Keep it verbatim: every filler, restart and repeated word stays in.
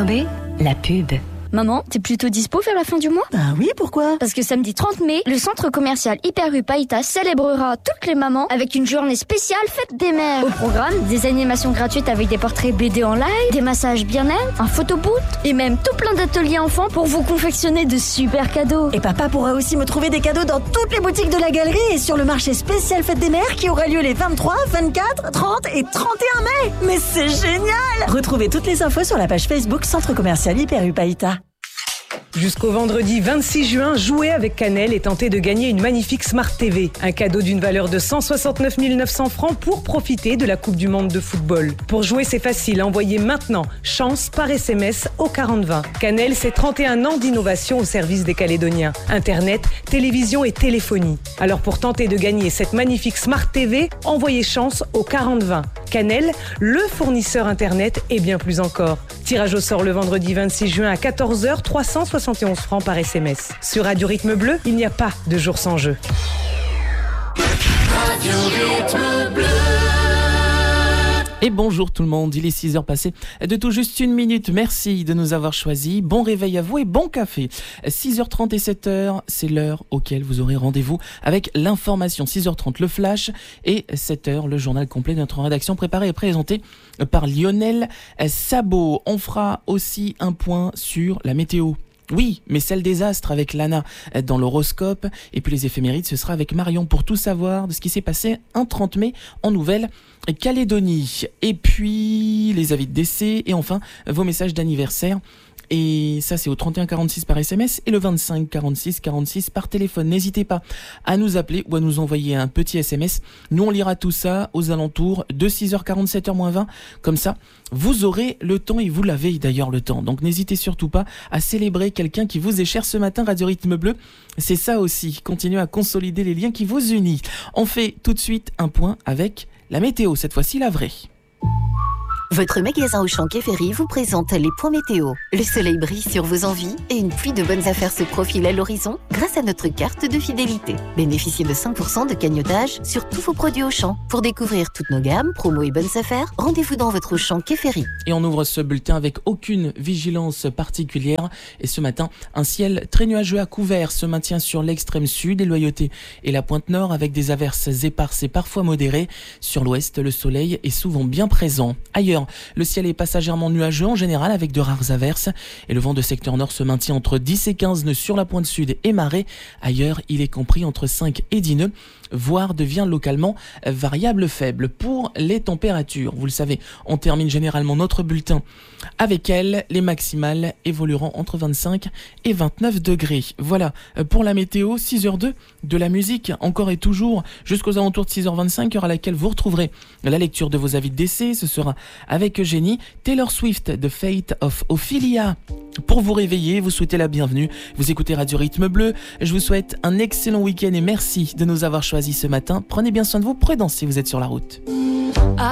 B, la pub. Maman, t'es plutôt dispo vers la fin du mois? Bah oui, pourquoi? Parce que samedi trente mai, le centre commercial Hyper U Païta célébrera toutes les mamans avec une journée spéciale fête des mères. Au programme, des animations gratuites avec des portraits B D en live, des massages bien-être, un photoboot et même tout plein d'ateliers enfants pour vous confectionner de super cadeaux. Et papa pourra aussi me trouver des cadeaux dans toutes les boutiques de la galerie et sur le marché spécial fête des mères qui aura lieu les vingt-trois, vingt-quatre, trente et trente et un mai. Mais c'est génial! Retrouvez toutes les infos sur la page Facebook Centre commercial Hyper U Païta. Jusqu'au vendredi vingt-six juin, jouez avec Canel et tentez de gagner une magnifique Smart T V. Un cadeau d'une valeur de cent soixante-neuf mille neuf cents francs pour profiter de la Coupe du Monde de football. Pour jouer, c'est facile. Envoyez maintenant chance par S M S au quarante vingt. Canel, c'est trente et un ans d'innovation au service des Calédoniens. Internet, télévision et téléphonie. Alors pour tenter de gagner cette magnifique Smart T V, envoyez chance au quarante vingt. Canel, le fournisseur Internet et bien plus encore. Tirage au sort le vendredi vingt-six juin à quatorze heures, trois cent soixante et onze francs par S M S. Sur Radio Rythme Bleu, il n'y a pas de jour sans jeu. Radio Rythme Bleu. Et bonjour tout le monde, il est six heures passées de tout juste une minute. Merci de nous avoir choisis. Bon réveil à vous et bon café. six heures trente et sept heures, c'est l'heure auquel vous aurez rendez-vous avec l'information. six heures trente, le flash, et sept heures, le journal complet de notre rédaction préparé et présenté par Lionel Sabot. On fera aussi un point sur la météo. Oui, mais celle des astres avec Lana dans l'horoscope. Et puis les éphémérides, ce sera avec Marion pour tout savoir de ce qui s'est passé un trente mai en Nouvelle-Calédonie. Et puis les avis de décès et enfin vos messages d'anniversaire. Et ça, c'est au trente et un quarante-six par S M S et le vingt-cinq quarante-six quarante-six par téléphone. N'hésitez pas à nous appeler ou à nous envoyer un petit S M S. Nous, on lira tout ça aux alentours de six heures quarante, sept heures moins vingt. Comme ça, vous aurez le temps et vous l'avez d'ailleurs le temps. Donc, n'hésitez surtout pas à célébrer quelqu'un qui vous est cher ce matin. Radio Rythme Bleu, c'est ça aussi. Continuez à consolider les liens qui vous unissent. On fait tout de suite un point avec la météo. Cette fois-ci, la vraie. Votre magasin Auchan Quai Ferry vous présente les points météo. Le soleil brille sur vos envies et une pluie de bonnes affaires se profile à l'horizon grâce à notre carte de fidélité. Bénéficiez de cinq pour cent de cagnotage sur tous vos produits Auchan. Pour découvrir toutes nos gammes, promos et bonnes affaires, rendez-vous dans votre Auchan Quai Ferry. Et on ouvre ce bulletin avec aucune vigilance particulière. Et ce matin, un ciel très nuageux à couvert se maintient sur l'extrême sud, les Loyautés et la pointe nord avec des averses éparses et parfois modérées. Sur l'ouest, le soleil est souvent bien présent. Ailleurs, le ciel est passagèrement nuageux en général avec de rares averses et le vent de secteur nord se maintient entre dix et quinze nœuds sur la pointe sud et marée. Ailleurs, il est compris entre cinq et dix nœuds, voire devient localement variable faible. Pour les températures, vous le savez, on termine généralement notre bulletin avec elles. Les maximales évolueront entre vingt-cinq et vingt-neuf degrés. Voilà pour la météo. Six heures deux, de la musique encore et toujours jusqu'aux alentours de six heures vingt-cinq, heure à laquelle vous retrouverez la lecture de vos avis de décès. Ce sera avec Eugénie, Taylor Swift, The Fate of Ophelia. Pour vous réveiller, vous souhaitez la bienvenue. Vous écoutez Radio Rythme Bleu. Je vous souhaite un excellent week-end et merci de nous avoir choisis ce matin. Prenez bien soin de vous, prudence si vous êtes sur la route.